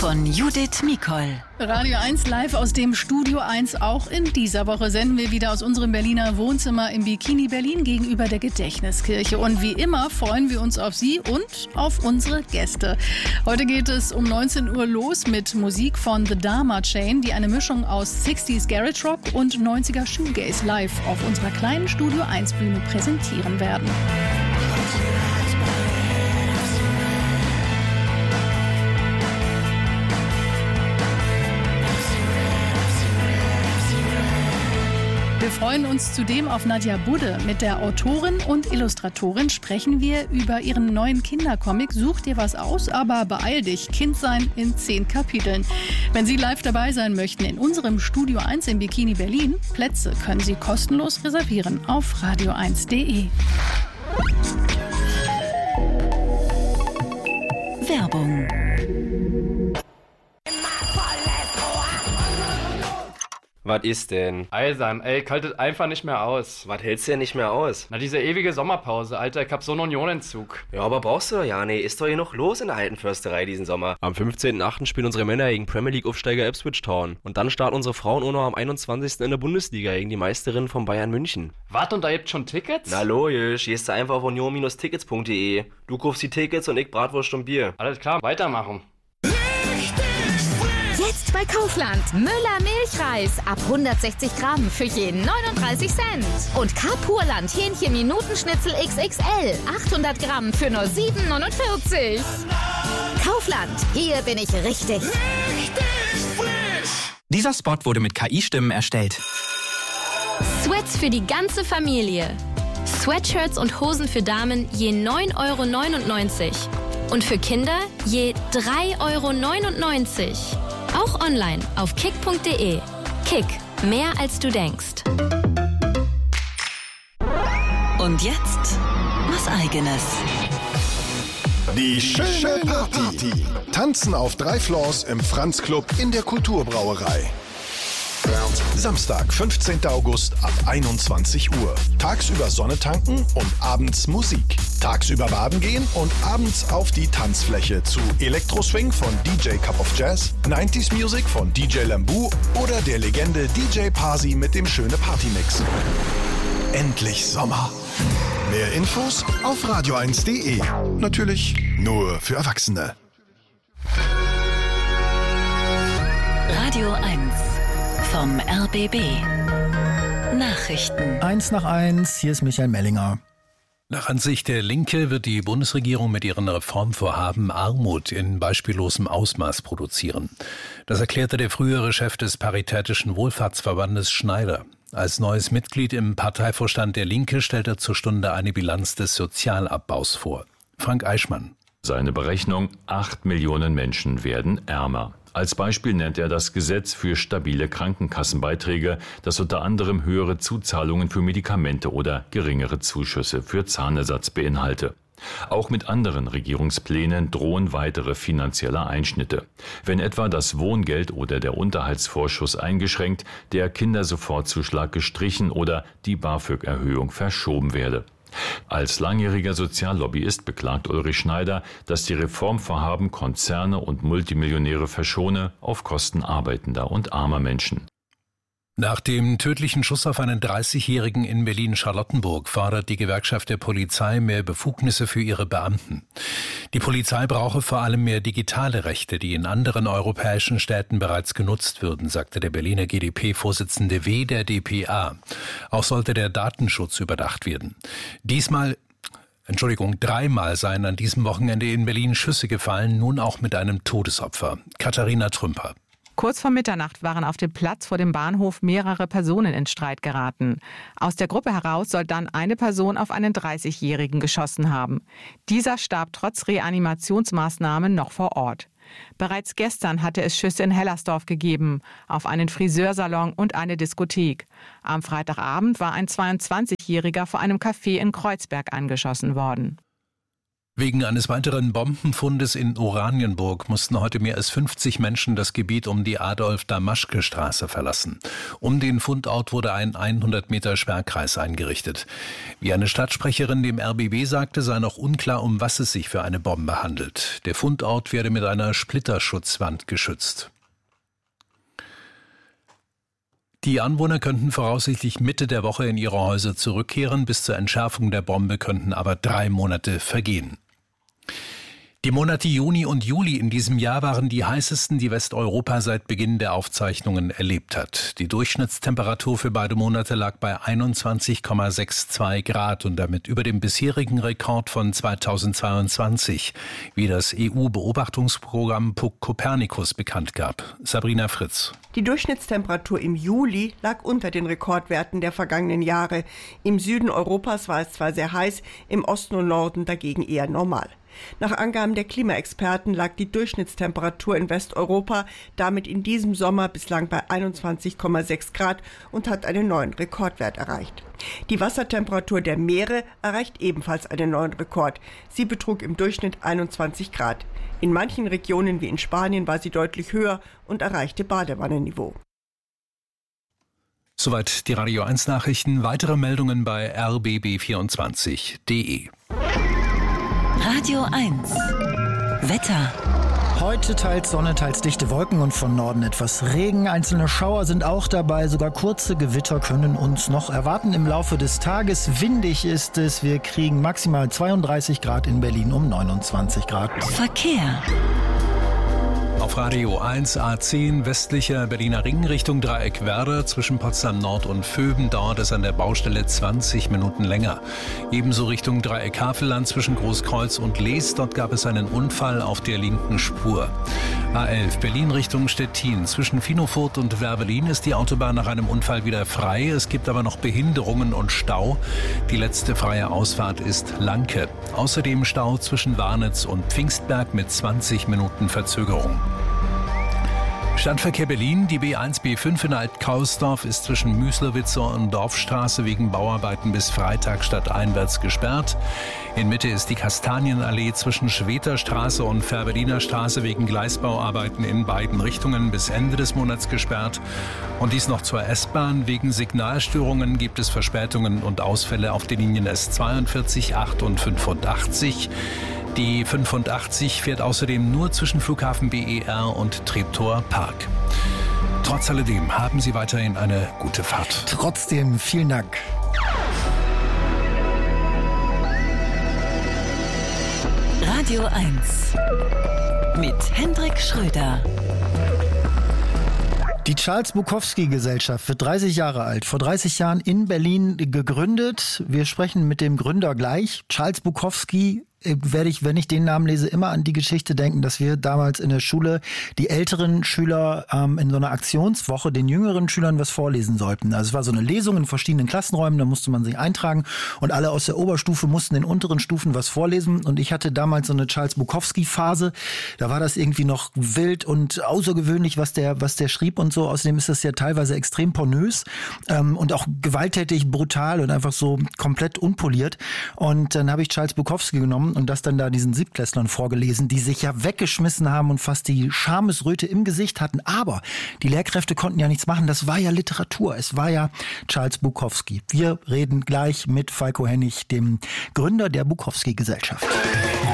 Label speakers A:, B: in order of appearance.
A: von Judith Mikol.
B: Radio 1 live aus dem Studio 1. Auch in dieser Woche senden wir wieder aus unserem Berliner Wohnzimmer im Bikini Berlin gegenüber der Gedächtniskirche. Und wie immer freuen wir uns auf Sie und auf unsere Gäste. Heute geht es um 19 Uhr los mit Musik von The Dharma Chain, die eine Mischung aus 60s Garage Rock und 90er Shoegaze live auf unserer kleinen Studio 1 Bühne präsentieren werden. Wir freuen uns zudem auf Nadja Budde. Mit der Autorin und Illustratorin sprechen wir über ihren neuen Kindercomic Such dir was aus, aber beeil dich, Kind sein in 10 Kapiteln. Wenn Sie live dabei sein möchten in unserem Studio 1 im Bikini Berlin, Plätze können Sie kostenlos reservieren auf radio1.de.
A: Werbung.
C: Was ist denn?
D: Eisern, kaltet einfach nicht mehr aus.
C: Was hältst du denn nicht mehr aus?
D: Na, diese ewige Sommerpause, Alter, ich hab so einen Unionentzug.
C: Ja, aber brauchst du doch ja, nee, ist doch hier noch los in der alten Försterei diesen Sommer. Am 15.8. spielen unsere Männer gegen Premier League Aufsteiger Ipswich Town. Und dann starten unsere Frauen auch noch am 21. in der Bundesliga gegen die Meisterinnen von Bayern München.
D: Wart, und da gibt's schon Tickets?
C: Na logisch, gehst du einfach auf union-tickets.de. Du kaufst die Tickets und ich Bratwurst und Bier.
D: Alles klar, weitermachen.
E: Jetzt bei Kaufland. Müller Milchreis ab 160 Gramm für jeden 39 Cent. Und Carpurland Hähnchen Minutenschnitzel XXL 800 Gramm für nur 7,49. Kaufland, hier bin ich richtig.
F: Dieser Spot wurde mit KI-Stimmen erstellt.
G: Sweats für die ganze Familie. Sweatshirts und Hosen für Damen je 9,99 € und für Kinder je 3,99 €. Auch online auf kick.de. Kick, mehr als du denkst.
A: Und jetzt was Eigenes.
H: Die schöne Party. Tanzen auf 3 Floors im Franz Club in der Kulturbrauerei. Samstag, 15. August ab 21 Uhr. Tagsüber Sonne tanken und abends Musik. Tagsüber baden gehen und abends auf die Tanzfläche zu Elektroswing von DJ Cup of Jazz, 90s Music von DJ Lambu oder der Legende DJ Parsi mit dem schöne Partymix. Endlich Sommer. Mehr Infos auf radio1.de. Natürlich nur für Erwachsene.
A: Radio 1 vom RBB. Nachrichten.
I: 1 nach 1, hier ist Michael Mellinger.
J: Nach Ansicht der Linke wird die Bundesregierung mit ihren Reformvorhaben Armut in beispiellosem Ausmaß produzieren. Das erklärte der frühere Chef des Paritätischen Wohlfahrtsverbandes Schneider. Als neues Mitglied im Parteivorstand der Linke stellt er zur Stunde eine Bilanz des Sozialabbaus vor. Frank Eichmann.
K: Seine Berechnung: 8 Millionen Menschen werden ärmer. Als Beispiel nennt er das Gesetz für stabile Krankenkassenbeiträge, das unter anderem höhere Zuzahlungen für Medikamente oder geringere Zuschüsse für Zahnersatz beinhalte. Auch mit anderen Regierungsplänen drohen weitere finanzielle Einschnitte. Wenn etwa das Wohngeld oder der Unterhaltsvorschuss eingeschränkt, der Kindersofortzuschlag gestrichen oder die BAföG-Erhöhung verschoben werde. Als langjähriger Soziallobbyist beklagt Ulrich Schneider, dass die Reformvorhaben Konzerne und Multimillionäre verschone auf Kosten arbeitender und armer Menschen.
J: Nach dem tödlichen Schuss auf einen 30-Jährigen in Berlin-Charlottenburg fordert die Gewerkschaft der Polizei mehr Befugnisse für ihre Beamten. Die Polizei brauche vor allem mehr digitale Rechte, die in anderen europäischen Städten bereits genutzt würden, sagte der Berliner GdP-Vorsitzende W. der dpa. Auch sollte der Datenschutz überdacht werden. Dreimal seien an diesem Wochenende in Berlin Schüsse gefallen, nun auch mit einem Todesopfer. Katharina Trümper.
L: Kurz vor Mitternacht waren auf dem Platz vor dem Bahnhof mehrere Personen in Streit geraten. Aus der Gruppe heraus soll dann eine Person auf einen 30-Jährigen geschossen haben. Dieser starb trotz Reanimationsmaßnahmen noch vor Ort. Bereits gestern hatte es Schüsse in Hellersdorf gegeben, auf einen Friseursalon und eine Diskothek. Am Freitagabend war ein 22-Jähriger vor einem Café in Kreuzberg angeschossen worden.
J: Wegen eines weiteren Bombenfundes in Oranienburg mussten heute mehr als 50 Menschen das Gebiet um die Adolf-Damaschke-Straße verlassen. Um den Fundort wurde ein 100 Meter Sperrkreis eingerichtet. Wie eine Stadtsprecherin dem RBB sagte, sei noch unklar, um was es sich für eine Bombe handelt. Der Fundort werde mit einer Splitterschutzwand geschützt. Die Anwohner könnten voraussichtlich Mitte der Woche in ihre Häuser zurückkehren. Bis zur Entschärfung der Bombe könnten aber 3 Monate vergehen. Die Monate Juni und Juli in diesem Jahr waren die heißesten, die Westeuropa seit Beginn der Aufzeichnungen erlebt hat. Die Durchschnittstemperatur für beide Monate lag bei 21,62 Grad und damit über dem bisherigen Rekord von 2022, wie das EU-Beobachtungsprogramm Copernicus bekannt gab. Sabrina Fritz.
M: Die Durchschnittstemperatur im Juli lag unter den Rekordwerten der vergangenen Jahre. Im Süden Europas war es zwar sehr heiß, im Osten und Norden dagegen eher normal. Nach Angaben der Klimaexperten lag die Durchschnittstemperatur in Westeuropa damit in diesem Sommer bislang bei 21,6 Grad und hat einen neuen Rekordwert erreicht. Die Wassertemperatur der Meere erreicht ebenfalls einen neuen Rekord. Sie betrug im Durchschnitt 21 Grad. In manchen Regionen wie in Spanien war sie deutlich höher und erreichte Badewannenniveau.
J: Soweit die Radio 1 Nachrichten. Weitere Meldungen bei rbb24.de.
A: Radio 1 Wetter.
I: Heute teils Sonne, teils dichte Wolken und von Norden etwas Regen. Einzelne Schauer sind auch dabei. Sogar kurze Gewitter können uns noch erwarten im Laufe des Tages. Windig ist es. Wir kriegen maximal 32 Grad in Berlin, um 29 Grad.
A: Verkehr.
J: Auf Radio 1 A10 westlicher Berliner Ring Richtung Dreieck Werder zwischen Potsdam Nord und Vöben dauert es an der Baustelle 20 Minuten länger. Ebenso Richtung Dreieck Havelland zwischen Großkreuz und Lees. Dort gab es einen Unfall auf der linken Spur. A11 Berlin Richtung Stettin. Zwischen Finofurt und Werbelin ist die Autobahn nach einem Unfall wieder frei. Es gibt aber noch Behinderungen und Stau. Die letzte freie Ausfahrt ist Lanke. Außerdem Stau zwischen Warnitz und Pfingstberg mit 20 Minuten Verzögerung. Stadtverkehr Berlin, die B1, B5 in Alt-Kausdorf ist zwischen Müslowitzer und Dorfstraße wegen Bauarbeiten bis Freitag stadteinwärts gesperrt. In Mitte ist die Kastanienallee zwischen Schweterstraße und Fährberliner Straße wegen Gleisbauarbeiten in beiden Richtungen bis Ende des Monats gesperrt. Und dies noch zur S-Bahn. Wegen Signalstörungen gibt es Verspätungen und Ausfälle auf den Linien S42, 8 und 85. Die 85 fährt außerdem nur zwischen Flughafen BER und Treptower Park. Trotz alledem haben Sie weiterhin eine gute Fahrt.
I: Trotzdem, vielen Dank.
A: Radio 1 mit Hendrik Schröder.
I: Die Charles-Bukowski-Gesellschaft wird 30 Jahre alt. Vor 30 Jahren in Berlin gegründet. Wir sprechen mit dem Gründer gleich. Charles Bukowski werde ich, wenn ich den Namen lese, immer an die Geschichte denken, dass wir damals in der Schule die älteren Schüler in so einer Aktionswoche den jüngeren Schülern was vorlesen sollten. Also es war so eine Lesung in verschiedenen Klassenräumen, da musste man sich eintragen und alle aus der Oberstufe mussten in unteren Stufen was vorlesen. Und ich hatte damals so eine Charles-Bukowski-Phase. Da war das irgendwie noch wild und außergewöhnlich, was der schrieb und so. Außerdem ist das ja teilweise extrem pornös und auch gewalttätig, brutal und einfach so komplett unpoliert. Und dann habe ich Charles Bukowski genommen und das dann da diesen Siebtklässlern vorgelesen, die sich ja weggeschmissen haben und fast die Schamesröte im Gesicht hatten. Aber die Lehrkräfte konnten ja nichts machen. Das war ja Literatur. Es war ja Charles Bukowski. Wir reden gleich mit Falko Hennig, dem Gründer der Bukowski-Gesellschaft.